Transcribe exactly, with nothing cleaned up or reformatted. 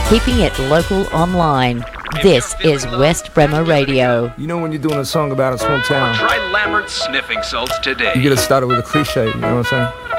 keeping it local online. This is West Bremer Radio. You know when you're doing a song about a small town, try Lambert's sniffing salts today. you gotta start it with a cliche, you know what I'm saying?